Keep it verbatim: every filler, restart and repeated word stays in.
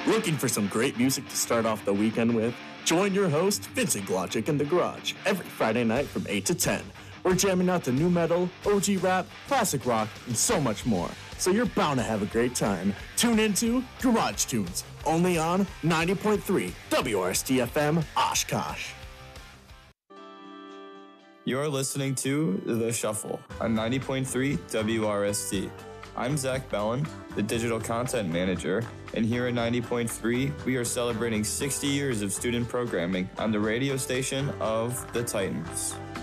Looking for some great music to start off the weekend with? Join your host, Vincent Glotchick, in the garage every Friday night from eight to ten. We're jamming out the new metal, O G rap, classic rock, and so much more. So you're bound to have a great time. Tune into Garage Tunes, only on ninety point three W R S T F M Oshkosh. You're listening to The Shuffle on ninety point three W R S T. I'm Zach Bellin, the Digital Content Manager, and here at ninety point three, we are celebrating sixty years of student programming on the radio station of the Titans.